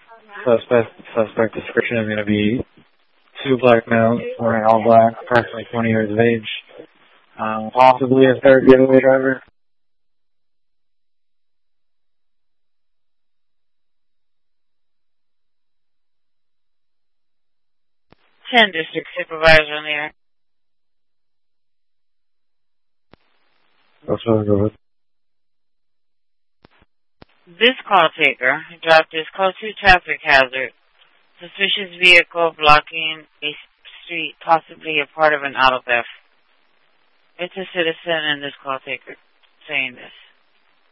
Suspect description is going to be 2 black males wearing all black, approximately 20 years of age, possibly a third getaway driver. 10 District Supervisor on the air. That's what I go with. This call taker dropped his call to traffic hazard. Suspicious vehicle blocking a street, possibly a part of an auto theft. It's a citizen and this call taker saying this.